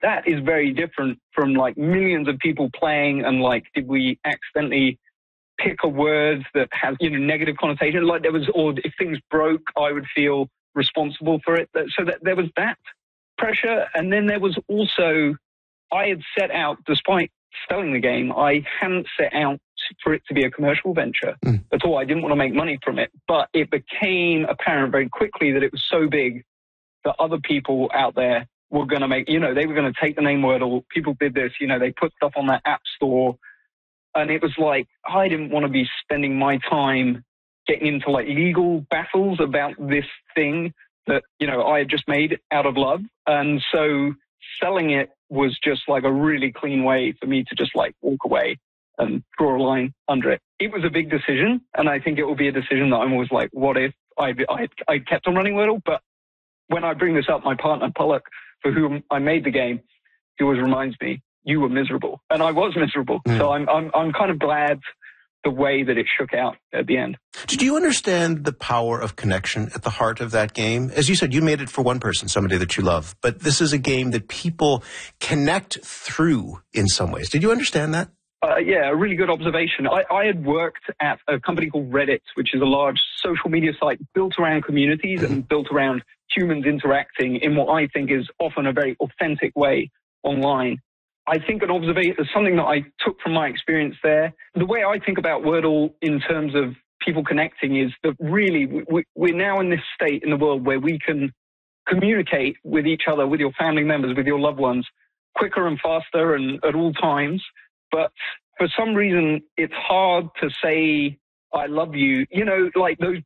that is very different from like millions of people playing and like, did we accidentally pick a word that has, negative connotation? Like or if things broke, I would feel responsible for it. So that there was that pressure. And then there was also, I had set out, despite selling the game, I hadn't set out for it to be a commercial venture at all. I didn't want to make money from it, but it became apparent very quickly that it was so big that other people out there were going to make, they were going to take the name Wordle. People did this, they put stuff on their app store. And it was like, I didn't want to be spending my time getting into like legal battles about this thing that, I had just made out of love. And so selling it was just like a really clean way for me to just like walk away and draw a line under it. It was a big decision, and I think it will be a decision that I'm always like, what if I kept on running Wordle? But when I bring this up, my partner, Pollock, for whom I made the game, he always reminds me, you were miserable. And I was miserable. So I'm kind of glad the way that it shook out at the end. Did you understand the power of connection at the heart of that game? As you said, you made it for one person, somebody that you love. But this is a game that people connect through in some ways. Did you understand that? Yeah, a really good observation. I had worked at a company called Reddit, which is a large social media site built around communities and built around humans interacting in what I think is often a very authentic way online. I think something that I took from my experience there, the way I think about Wordle in terms of people connecting is that really we're now in this state in the world where we can communicate with each other, with your family members, with your loved ones, quicker and faster and at all times. But for some reason, it's hard to say, I love you, like the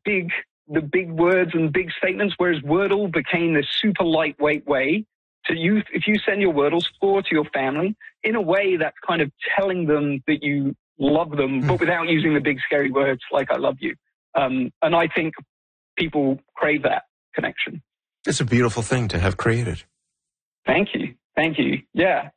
big words and big statements, whereas Wordle became this super lightweight way to use. If you send your Wordle score to your family, in a way that's kind of telling them that you love them, but without using the big scary words like I love you. And I think people crave that connection. It's a beautiful thing to have created. Thank you. Yeah.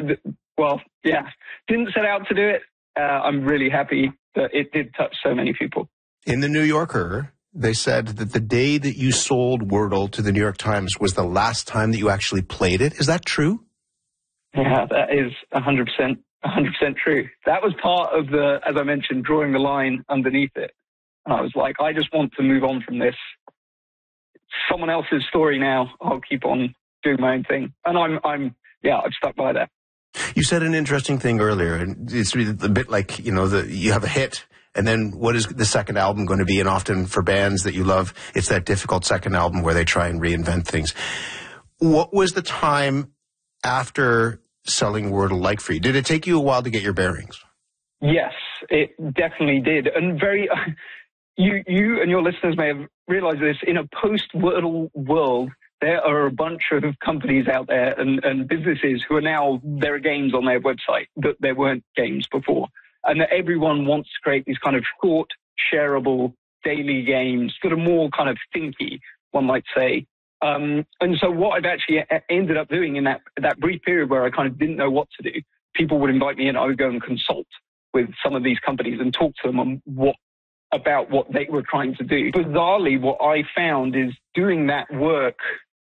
Didn't set out to do it. I'm really happy that it did touch so many people. In the New Yorker, they said that the day that you sold Wordle to the New York Times was the last time that you actually played it. Is that true? Yeah, that is 100% true. That was part of as I mentioned, drawing the line underneath it. And I was like, I just want to move on from this. It's someone else's story now. I'll keep on doing my own thing. And I've stuck by that. You said an interesting thing earlier, and it's a bit like, you have a hit, and then what is the second album going to be? And often for bands that you love, it's that difficult second album where they try and reinvent things. What was the time after selling Wordle like for you? Did it take you a while to get your bearings? Yes, it definitely did. And you and your listeners may have realized this, in a post-Wordle world, there are a bunch of companies out there and businesses who are now, there are games on their website that there weren't games before. And that everyone wants to create these kind of short, shareable, daily games that are more kind of thinky, one might say. And so what I've actually ended up doing in that brief period where I kind of didn't know what to do, people would invite me in, I would go and consult with some of these companies and talk to them on about what they were trying to do. Bizarrely, what I found is doing that work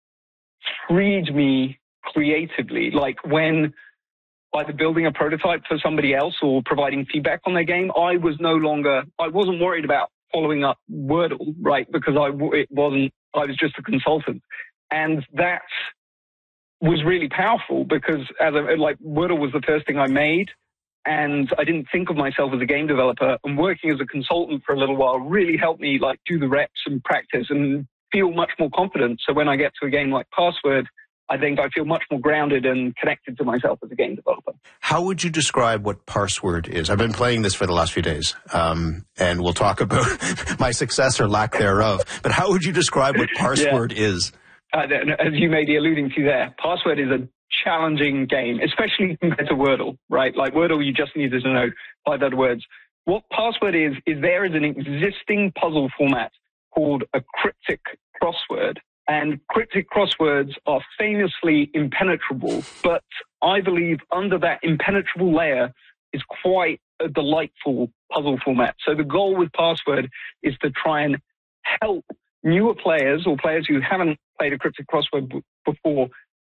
freed me creatively. Like when either building a prototype for somebody else or providing feedback on their game, I wasn't worried about following up Wordle, right? Because I was just a consultant. And that was really powerful because Wordle was the first thing I made, and I didn't think of myself as a game developer, and working as a consultant for a little while really helped me do the reps and practice and feel much more confident. So when I get to a game like Password, I think I feel much more grounded and connected to myself as a game developer. How would you describe what Password is? I've been playing this for the last few days, and we'll talk about my success or lack thereof. But how would you describe what Password is? As you may be alluding to there, Password is a challenging game, especially compared to Wordle, right? Like Wordle, you just needed to know 5 other words. What Password is there is an existing puzzle format called a cryptic crossword. And cryptic crosswords are famously impenetrable, but I believe under that impenetrable layer is quite a delightful puzzle format. So the goal with Password is to try and help newer players or players who haven't played a cryptic crossword before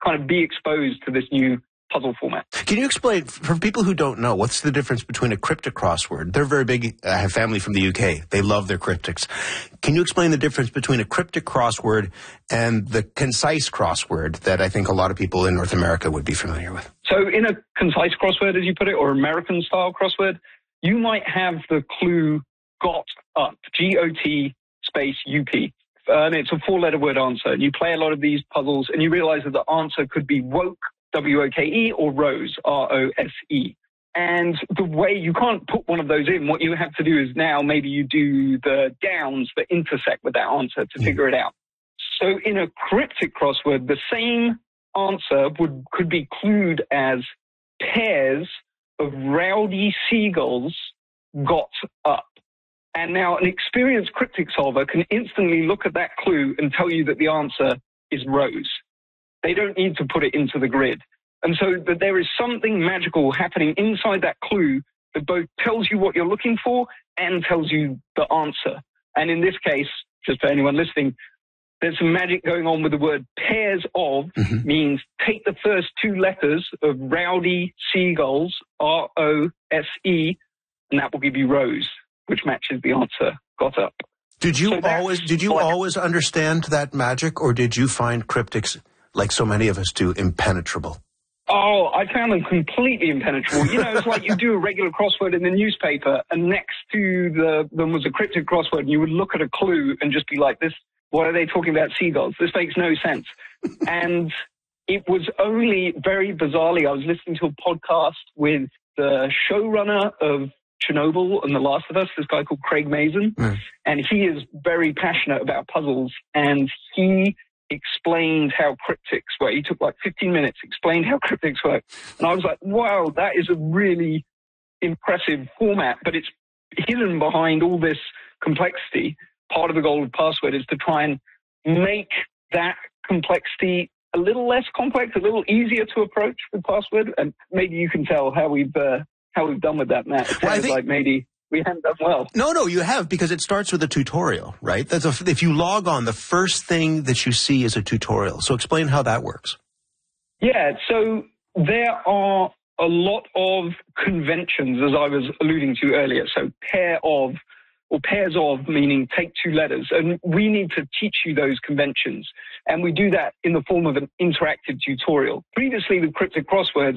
kind of be exposed to this new puzzle format. Can you explain, for people who don't know, what's the difference between a cryptic crossword? They're very big. I have family from the UK. They love their cryptics. Can you explain the difference between a cryptic crossword and the concise crossword that I think a lot of people in North America would be familiar with? So in a concise crossword, as you put it, or American-style crossword, you might have the clue got up, G-O-T space U-P. And it's a 4-letter word answer. And you play a lot of these puzzles, and you realize that the answer could be woke, W-O-K-E, or rose, R-O-S-E. And the way you can't put one of those in, what you have to do is now maybe you do the downs that intersect with that answer to figure it out. So in a cryptic crossword, the same answer could be clued as pairs of rowdy seagulls got up. And now an experienced cryptic solver can instantly look at that clue and tell you that the answer is rose. They don't need to put it into the grid. And so that there is something magical happening inside that clue that both tells you what you're looking for and tells you the answer. And in this case, just for anyone listening, there's some magic going on with the word pairs of, means take the first 2 letters of rowdy seagulls, R-O-S-E, and that will give you rose, which matches the answer, got up. Did you always understand that magic, or did you find cryptics, like so many of us do, impenetrable? Oh, I found them completely impenetrable. You know, it's like you do a regular crossword in the newspaper, and next to them was a cryptic crossword, and you would look at a clue and just be like, what are they talking about seagulls? This makes no sense. And it was only very bizarrely, I was listening to a podcast with the showrunner of Chernobyl and The Last of Us, this guy called Craig Mazin, and he is very passionate about puzzles, and he explained how cryptics work. He took like 15 minutes, explained how cryptics work, and I was like, wow, that is a really impressive format, but it's hidden behind all this complexity. Part of the goal of Password is to try and make that complexity a little less complex, a little easier to approach with Password, and maybe you can tell how we've done with that, Matt. It sounds like maybe we haven't done well. No, you have, because it starts with a tutorial, right? If you log on, the first thing that you see is a tutorial. So explain how that works. Yeah, so there are a lot of conventions, as I was alluding to earlier. So pair of, or pairs of, meaning take 2 letters. And we need to teach you those conventions. And we do that in the form of an interactive tutorial. Previously, with cryptic crosswords,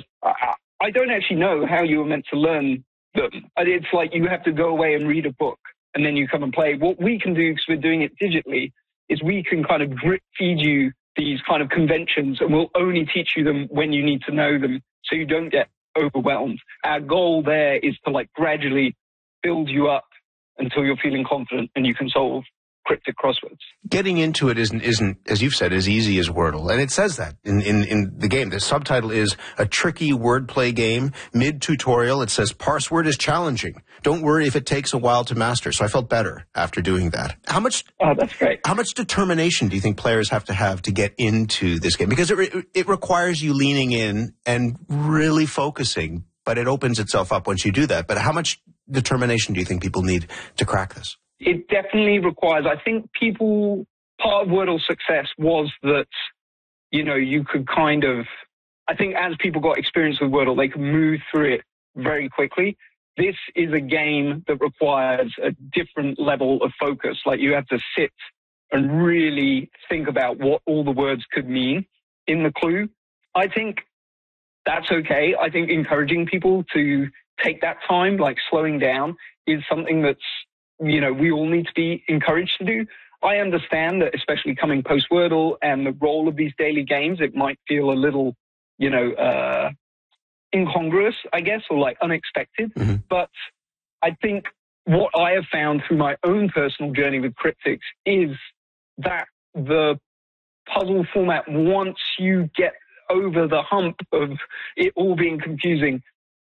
I don't actually know how you were meant to learn them. It's like you have to go away and read a book, and then you come and play. What we can do, because we're doing it digitally, is we can kind of drip feed you these kind of conventions, and we'll only teach you them when you need to know them, so you don't get overwhelmed. Our goal there is to like gradually build you up until you're feeling confident and you can solve cryptic crosswords. Getting into it isn't, as you've said, as easy as Wordle. And it says that in the game. The subtitle is a tricky wordplay game. Mid-tutorial, it says Password is challenging. Don't worry if it takes a while to master. So I felt better after doing that. That's great. How much determination do you think players have to get into this game? Because it requires you leaning in and really focusing, but it opens itself up once you do that. But how much determination do you think people need to crack this? It definitely requires, I think part of Wordle's success was that, you know, you could kind of, I think as people got experience with Wordle, they could move through it very quickly. This is a game that requires a different level of focus. Like you have to sit and really think about what all the words could mean in the clue. I think that's okay. I think encouraging people to take that time, like slowing down, is something that's, you know, we all need to be encouraged to do. I understand that, especially coming post-Wordle and the role of these daily games, it might feel a little, you know, incongruous, I guess, or like unexpected. But I think what I have found through my own personal journey with cryptics is that the puzzle format, once you get over the hump of it all being confusing,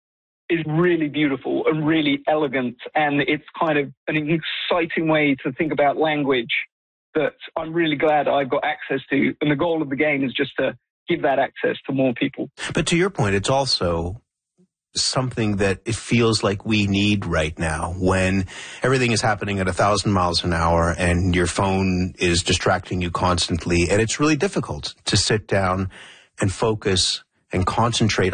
is really beautiful and really elegant, and it's kind of an exciting way to think about language that I'm really glad I've got access to, and the goal of the game is just to give that access to more people. But to your point, it's also something that it feels like we need right now when everything is happening at 1,000 miles an hour and your phone is distracting you constantly, and it's really difficult to sit down and focus and concentrate